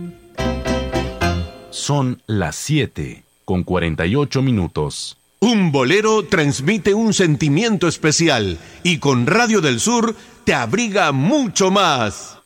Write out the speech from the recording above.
Son las 7:48. Un bolero transmite un sentimiento especial y con Radio del Sur te abriga mucho más.